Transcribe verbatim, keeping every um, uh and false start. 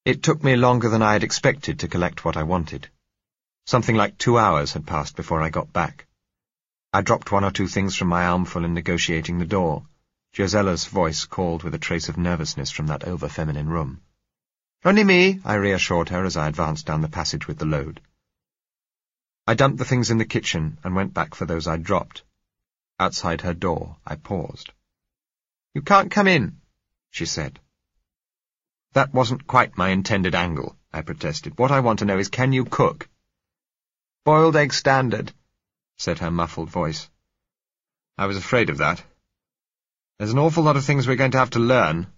It took me longer than I had expected to collect what I wanted. Something like two hours had passed before I got back. I dropped one or two things from my armful in negotiating the door. Josella's voice called with a trace of nervousness from that over-feminine room. "Only me," I reassured her as I advanced down the passage with the load. I dumped the things in the kitchen and went back for those I'd dropped. Outside her door, I paused. "You can't come in," she said. "That wasn't quite my intended angle," I protested. "What I want to know is, can you cook?" "Boiled egg standard," said her muffled voice. I was afraid of that. There's an awful lot of things we're going to have to learn.